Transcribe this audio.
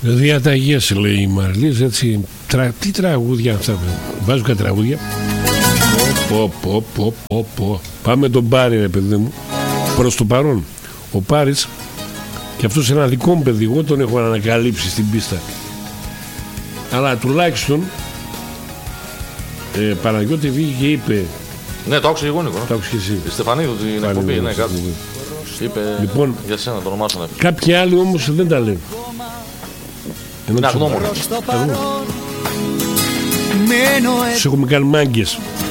Διαταγές λέει η Μαρλής, έτσι. Τι τραγούδια αυτά, βάζω κάτι τραγούδια. Πάμε τον Πάρη, ρε παιδί μου. Προς το παρόν ο Πάρης, και αυτός ένα δικό μου παιδί, εγώ τον έχω ανακαλύψει στην πίστα, αλλά τουλάχιστον Παναγιώτη βγήκε και είπε. Ναι, το άκουσα και εγώ, Νίκο. Το άκουσα και εσύ. Η Στεφανίδου την εκπομπή, ναι, κάτι. Είπε λοιπόν, για σένα το όνομά σου. Κάποιοι άλλοι όμως δεν τα λένε. Είναι αγνώμονοι. Τους έχουμε κάνει μάγκες.